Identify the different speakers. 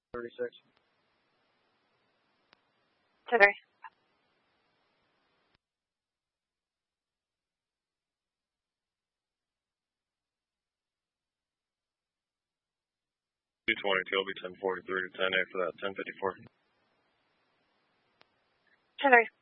Speaker 1: 36.
Speaker 2: 10-3.
Speaker 3: 222 will be 1043 to 10A for that 1054.
Speaker 2: 10-3.